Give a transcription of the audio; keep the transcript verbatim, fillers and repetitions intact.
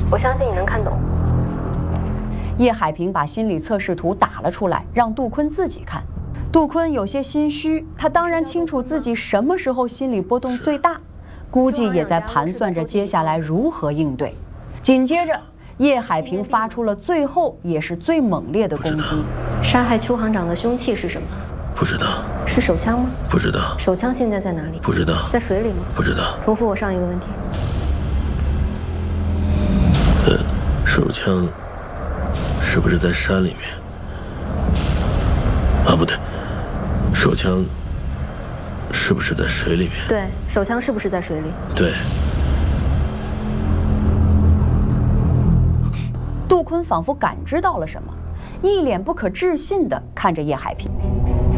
我相信你能看懂。 叶海平把心理测试图打了出来，让杜坤自己看。杜坤有些心虚，他当然清楚自己什么时候心理波动最大，估计也在盘算着接下来如何应对。紧接着，叶海平发出了最后也是最猛烈的攻击。 杀害邱行长的凶器是什么？ 不知道。 是手枪吗？ 不知道。 手枪现在在哪里？ 不知道。 在水里吗？ 不知道。 重复我上一个问题。 呃，手枪是不是在山里面？啊，不对，手枪是不是在水里面？ 对，手枪是不是在水里？ 对。 杜坤仿佛感知到了什么，一脸不可置信地看着叶海平。